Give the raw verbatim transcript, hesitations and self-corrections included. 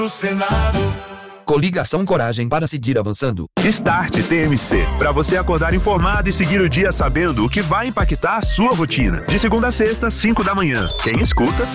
do Senado. Coligação Coragem para seguir avançando. Start T M C, para você acordar informado e seguir o dia sabendo o que vai impactar a sua rotina. De segunda a sexta, cinco da manhã. Quem escuta